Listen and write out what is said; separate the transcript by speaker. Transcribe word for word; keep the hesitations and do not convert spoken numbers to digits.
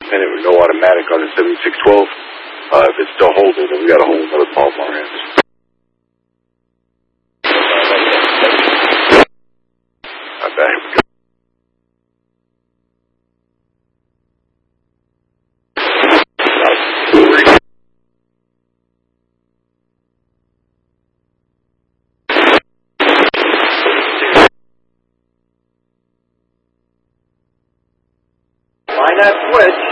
Speaker 1: independent with no automatic on the seventy-six twelve. Uh, if it's still holding, then we got a whole another problem on our hands. Not bad. Here we go.
Speaker 2: Find that switch.